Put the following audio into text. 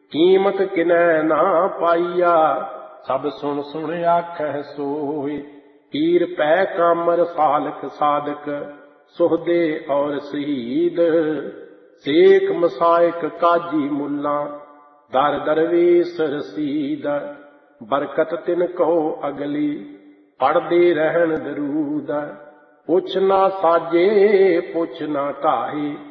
कीमत किनै ना पाईया, सब सुन सुन आखै सोए। पीर पै कामर सालक साधक, सुहदे और शहीद। शेख मसायक काजी मुल्ला, दर दरवेश रसीद। बरकत तिन कहो अगली, पढ़दे रहन दरूद। पुछ ना साजे पुछ ना ढाहे,